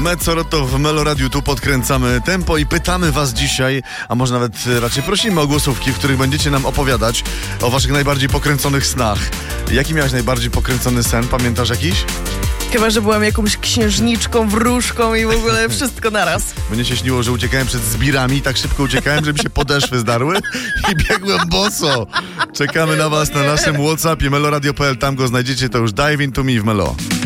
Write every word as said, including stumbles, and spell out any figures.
Mezzorotto w Melo Radiu, tu podkręcamy tempo i pytamy was dzisiaj, a może nawet raczej prosimy o głosówki, w których będziecie nam opowiadać o waszych najbardziej pokręconych snach. Jaki miałeś najbardziej pokręcony sen? Pamiętasz jakiś? Chyba, że byłam jakąś księżniczką, wróżką i w ogóle wszystko naraz. Mnie się śniło, że uciekałem przed zbirami, tak szybko uciekałem, że mi się podeszwy zdarły i biegłem boso. Czekamy na was na naszym WhatsAppie meloradio kropka p l, tam go znajdziecie, to już dive into me w Melo.